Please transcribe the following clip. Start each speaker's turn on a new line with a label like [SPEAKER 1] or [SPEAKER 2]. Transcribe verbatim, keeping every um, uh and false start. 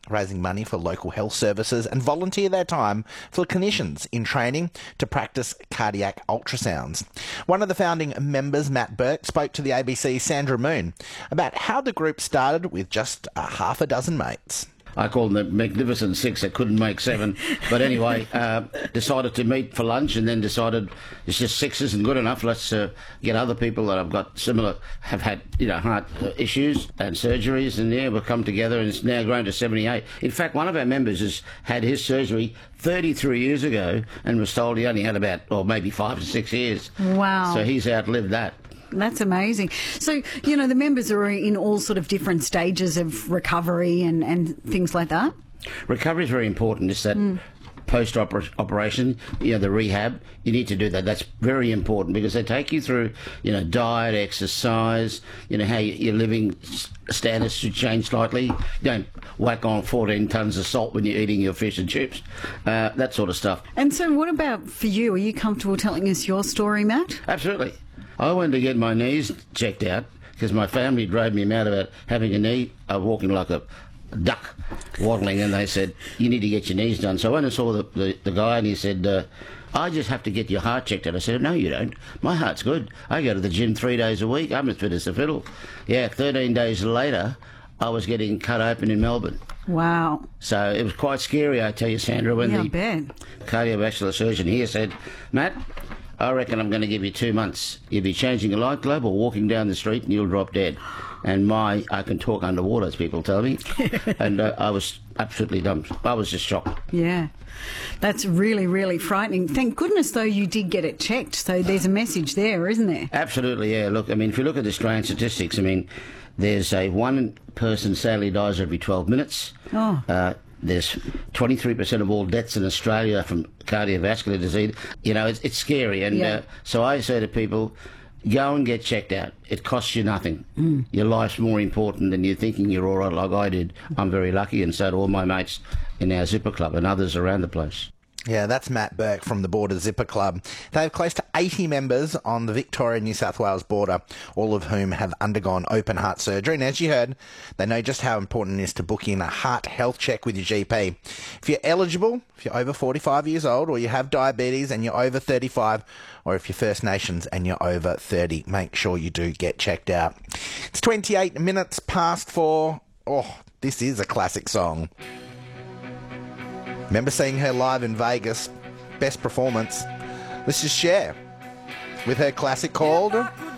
[SPEAKER 1] raising money for local health services and volunteer their time for clinicians in training to practice cardiac ultrasounds. One of the founding members, Matt Burke, spoke to the A B C's Sandra Moon about how the group started with just a half a dozen mates.
[SPEAKER 2] I call them the Magnificent Six that couldn't make seven. But anyway, uh, decided to meet for lunch and then decided it's just six isn't good enough. Let's uh, get other people that have got similar, have had, you know, heart uh, issues and surgeries, and yeah, we've come together and it's now grown to seventy-eight. In fact, one of our members has had his surgery thirty-three years ago and was told he only had about, or maybe five to six years.
[SPEAKER 3] Wow.
[SPEAKER 2] So he's outlived that.
[SPEAKER 3] That's amazing. So, you know, the members are in all sort of different stages of recovery and, and things like that?
[SPEAKER 2] Recovery is very important. It's that mm. post-operation, you know, the rehab, you need to do that. That's very important because they take you through, you know, diet, exercise, you know, how you, your living status should change slightly. You don't whack on fourteen tonnes of salt when you're eating your fish and chips, uh, that sort of stuff.
[SPEAKER 3] And so what about for you? Are you comfortable telling us your story, Matt?
[SPEAKER 2] Absolutely. I went to get my knees checked out because my family drove me mad about having a knee, uh, walking like a duck, waddling, and they said, you need to get your knees done. So I went and saw the, the, the guy and he said, uh, I just have to get your heart checked out. I said, no, you don't. My heart's good. I go to the gym three days a week. I'm as fit as a fiddle. Yeah, thirteen days later, I was getting cut open in Melbourne.
[SPEAKER 3] Wow.
[SPEAKER 2] So it was quite scary, I tell you, Sandra, when
[SPEAKER 3] yeah,
[SPEAKER 2] the
[SPEAKER 3] bet.
[SPEAKER 2] cardiovascular surgeon here said, Matt, I reckon I'm going to give you two months. You'll be changing a light globe or walking down the street and you'll drop dead. And my, I can talk underwater, as people tell me. and uh, I was absolutely dumb. I was just shocked.
[SPEAKER 3] Yeah. That's really, really frightening. Thank goodness, though, you did get it checked. So there's a message there, isn't there?
[SPEAKER 2] Absolutely, yeah. Look, I mean, if you look at the Australian statistics, I mean, there's a one person sadly dies every twelve minutes.
[SPEAKER 3] Oh.
[SPEAKER 2] Uh, There's twenty-three percent of all deaths in Australia from cardiovascular disease. You know, it's, it's scary. And
[SPEAKER 3] yeah.
[SPEAKER 2] uh, so I say to people, go and get checked out. It costs you nothing.
[SPEAKER 3] Mm.
[SPEAKER 2] Your life's more important than you thinking you're all right like I did. I'm very lucky, and so do all my mates in our Zipper Club and others around the place.
[SPEAKER 1] Yeah, that's Matt Burke from the Border Zipper Club. They have close to eighty members on the Victoria-New South Wales border, all of whom have undergone open heart surgery. And as you heard, they know just how important it is to book in a heart health check with your G P. If you're eligible, if you're over forty-five years old, or you have diabetes and you're over thirty-five, or if you're First Nations and you're over thirty, make sure you do get checked out. It's twenty-eight minutes past four. Oh, this is a classic song. Remember seeing her live in Vegas? Best performance. Let's just share with her classic called